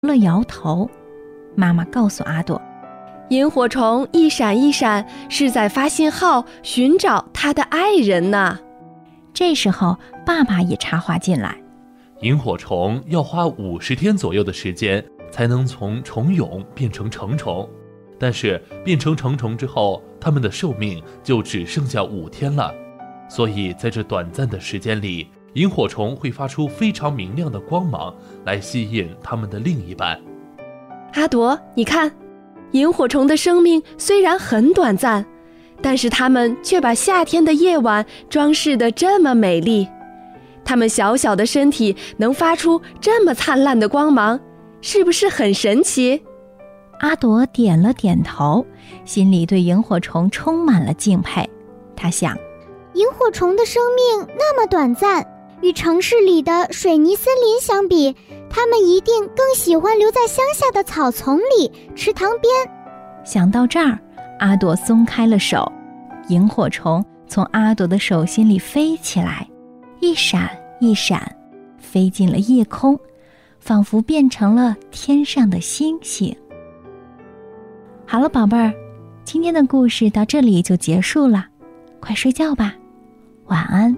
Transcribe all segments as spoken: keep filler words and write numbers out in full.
了摇头。妈妈告诉阿朵， 萤火虫一闪一闪，是在发信号寻找他的爱人呢。 这时候爸爸也插话进来， 萤火虫要花五十天左右的时间才能从虫蛹变成成虫，但是变成成虫之后，它们的寿命就只剩下五天了。所以在这短暂的时间里，萤火虫会发出非常明亮的光芒来吸引它们的另一半。 阿朵，你看，萤火虫的生命虽然很短暂，但是它们却把夏天的夜晚装饰得这么美丽。它们小小的身体能发出这么灿烂的光芒，是不是很神奇？ 阿朵点了点头，心里对萤火虫充满了敬佩。她想， 萤火虫的生命那么短暂，与城市里的水泥森林相比，它们一定更喜欢留在乡下的草丛里、池塘边。 想到这儿，阿朵松开了手，萤火虫从阿朵的手心里飞起来，一闪一闪，飞进了夜空，仿佛变成了天上的星星。好了，宝贝儿，今天的故事到这里就结束了，快睡觉吧，晚安。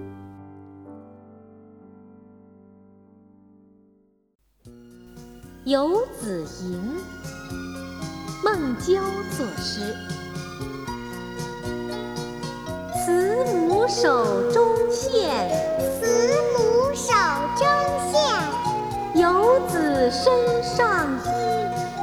游子吟，孟郊作诗。慈母手中线， 慈母